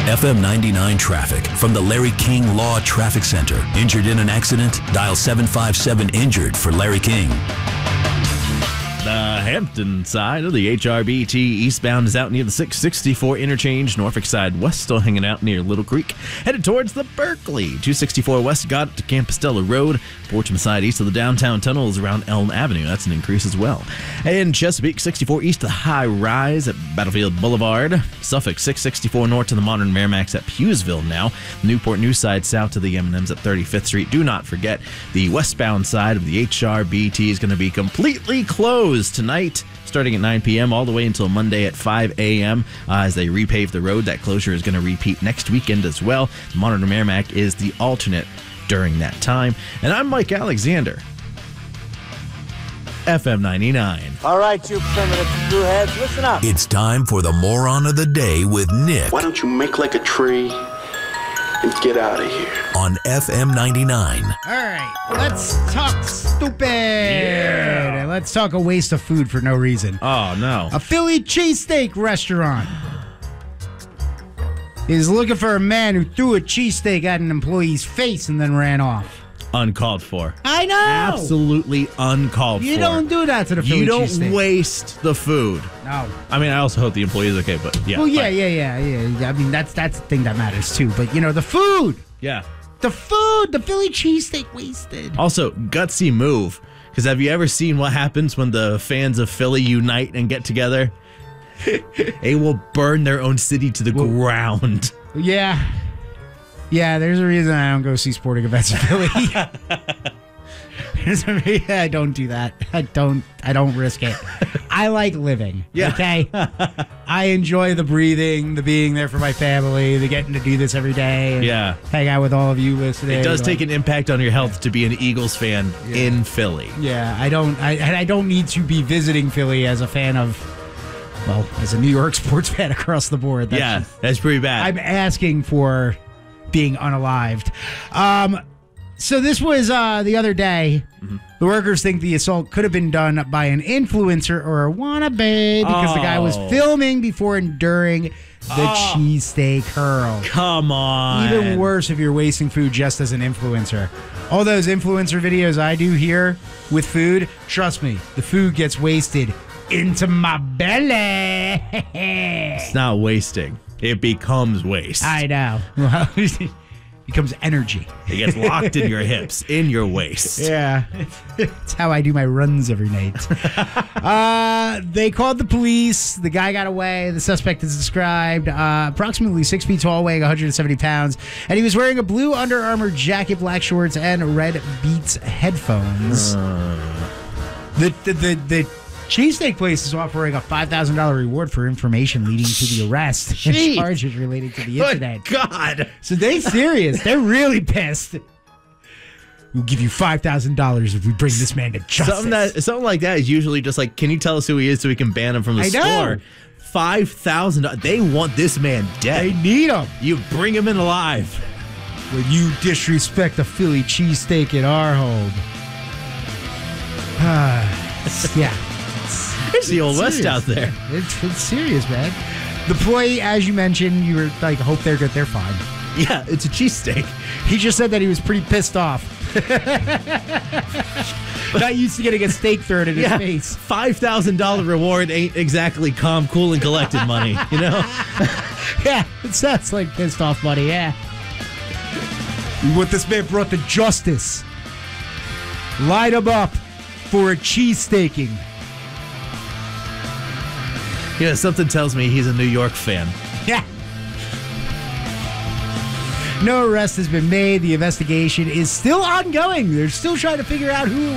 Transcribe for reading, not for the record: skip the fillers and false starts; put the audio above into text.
FM 99 traffic from the Larry King Law Traffic Center. Injured in an accident? Dial 757-INJURED for Larry King. The Hampton side of the HRBT eastbound is out near the 664 interchange. Norfolk side west still hanging out near Little Creek. Headed towards the Berkeley. 264 west got to Campostella Road. Portsmouth side east of the downtown tunnel is around Elm Avenue. That's an increase as well. And Chesapeake 64 east to the High Rise at Battlefield Boulevard. Suffolk 664 north to the Modern Merrimack's at Hughesville now. Newport News side south to the M&M's at 35th Street. Do not forget the westbound side of the HRBT is going to be completely closed tonight, starting at 9 p.m. all the way until Monday at 5 a.m. As they repave the road. That closure is going to repeat next weekend as well. Modern Merrimack is the alternate during that time. And I'm Mike Alexander, FM 99. All right, you primitive screwheads, listen up. It's time for the Moron of the Day with Nick Why don't you make like a tree and get out of here? on FM 99. All right, let's talk stupid. Yeah. Let's talk a waste of food for no reason. Oh, no. A Philly cheesesteak restaurant is looking for a man who threw a cheesesteak at an employee's face and then ran off. Uncalled for. I know. Absolutely uncalled for. You don't do that to the Philly You don't cheesesteak. waste the food. No. I mean, I also hope the employee is okay, but yeah. Well, yeah. I mean, that's the thing that matters too. But you know, the food, Yeah. the Philly cheesesteak wasted. Also, gutsy move. Because have you ever seen what happens when the fans of Philly unite and get together? They will burn their own city to the ground. Yeah. Yeah, there's a reason I don't go see sporting events in Philly. There's a reason I don't do that. I don't risk it. I like living. Yeah. Okay? I enjoy the breathing, the being there for my family, the getting to do this every day. And Yeah. hang out with all of you listening. It does take an impact on your health to be an Eagles fan in Philly. Yeah, I don't need to be visiting Philly as a fan of, well, as a New York sports fan across the board. That's pretty bad. I'm asking for being unalived. So this was the other day. Mm-hmm. The workers think the assault could have been done by an influencer or a wannabe because the guy was filming before and during the cheesesteak hurl. Come on. Even worse if you're wasting food just as an influencer. All those influencer videos I do here with food, trust me, the food gets wasted into my belly. It's not wasting. It becomes waste. I know. Well, it becomes energy. It gets locked in your hips, in your waist. Yeah. It's how I do my runs every night. They called the police. The guy got away. The suspect is described approximately 6 feet tall, weighing 170 pounds. And he was wearing a blue Under Armour jacket, black shorts, and red Beats headphones. The cheesesteak place is offering a $5,000 reward for information leading to the arrest and charges relating to the incident. Good God. So they serious. They're really pissed. We'll give you $5,000 if we bring this man to justice. Something like that is usually just like, can you tell us who he is so we can ban him from the store? $5,000. They want this man dead. They need him. You bring him in alive. When you disrespect a Philly cheesesteak at our home. Yeah. It's the Old West out there. It's serious, man. The employee, as you mentioned, you were like, hope they're good. They're fine. Yeah, it's a cheesesteak. He just said that he was pretty pissed off. Not used to getting a steak thrown in his face. $5,000 reward ain't exactly calm, cool, and collected money, you know? Yeah, it sounds like pissed off money, yeah. We want this man brought to justice. Light him up for a cheesesteaking. Yeah, something tells me he's a New York fan. Yeah. No arrest has been made. The investigation is still ongoing. They're still trying to figure out who